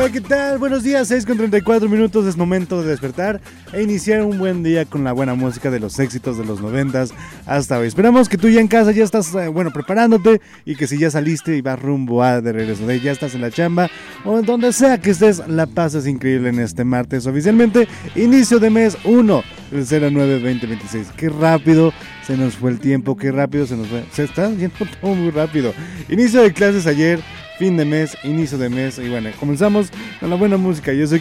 Hola, ¿qué tal? Buenos días, 6:34 es momento de despertar e iniciar un buen día con la buena música de los éxitos de los 90s hasta hoy. Esperamos que tú ya en casa ya estás, preparándote y que si ya saliste y vas rumbo a de regreso de ya estás en la chamba o donde sea que estés, la pases increíble en este martes oficialmente, inicio de mes 1 del 09-2026. Qué rápido se nos fue el tiempo, qué rápido se está yendo todo muy rápido. Inicio de clases ayer, fin de mes, inicio de mes y bueno, comenzamos con la buena música. Yo soy